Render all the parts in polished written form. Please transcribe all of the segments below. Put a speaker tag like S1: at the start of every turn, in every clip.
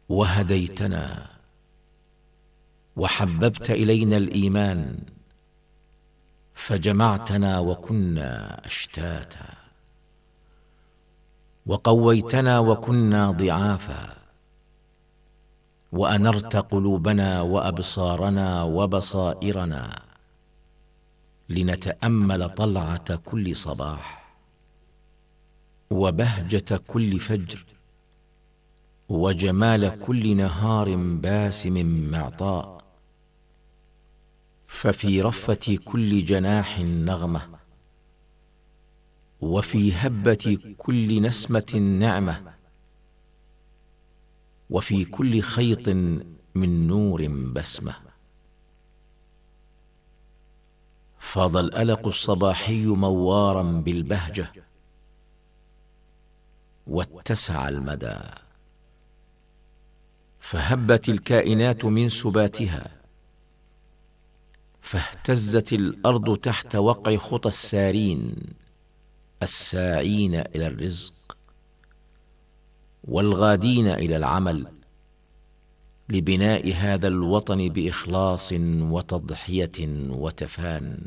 S1: وهديتنا وحببت إلينا الإيمان، فجمعتنا وكنا أشتاتا، وقويتنا وكنا ضعافا، وأنرت قلوبنا وأبصارنا وبصائرنا لنتأمل طلعة كل صباح، وبهجة كل فجر، وجمال كل نهار باسم معطاء. ففي رفة كل جناح نغمة، وفي هبة كل نسمة نعمة، وفي كل خيط من نور بسمة. فاض الألق الصباحي موارا بالبهجة، واتسع المدى، فهبت الكائنات من سباتها، فاهتزت الأرض تحت وقع خطى السارين الساعين إلى الرزق، والغادين إلى العمل لبناء هذا الوطن بإخلاص وتضحية وتفان.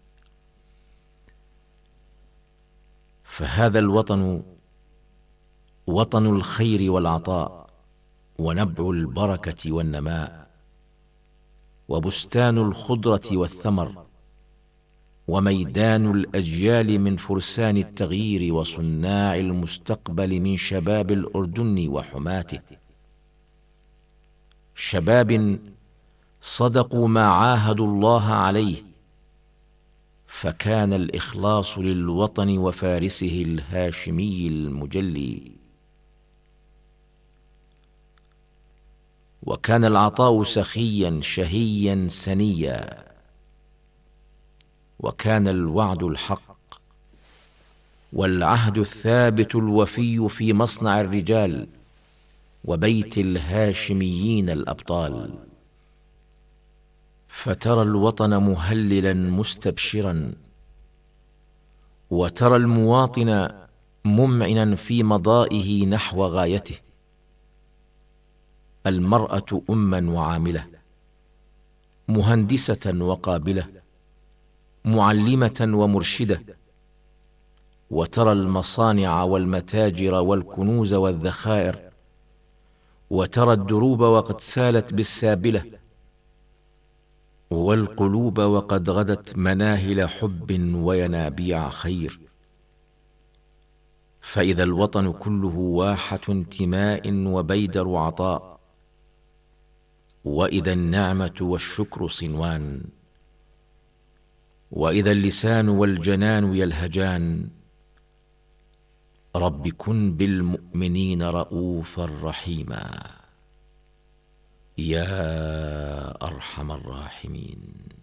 S1: فهذا الوطن وطن الخير والعطاء، ونبع البركة والنماء، وبستان الخضرة والثمر، وميدان الأجيال من فرسان التغيير وصناع المستقبل من شباب الأردن وحماته، شباب صدقوا ما عاهدوا الله عليه، فكان الإخلاص للوطن وفارسه الهاشمي المجلي، وكان العطاء سخيا شهيا سنيا، وكان الوعد الحق والعهد الثابت الوفي في مصنع الرجال وبيت الهاشميين الأبطال. فترى الوطن مهللا مستبشرا، وترى المواطن ممعنا في مضائه نحو غايته. المرأة أما وعاملة، مهندسة وقابلة، معلمة ومرشدة، وترى المصانع والمتاجر والكنوز والذخائر، وترى الدروب وقد سالت بالسابلة، والقلوب وقد غدت مناهل حب وينابيع خير. فإذا الوطن كله واحة انتماء وبيدر عطاء، وإذا النعمة والشكر صنوان، وإذا اللسان والجنان يلهجان: رب كن بالمؤمنين رءوفا رحيما، يا أرحم الراحمين.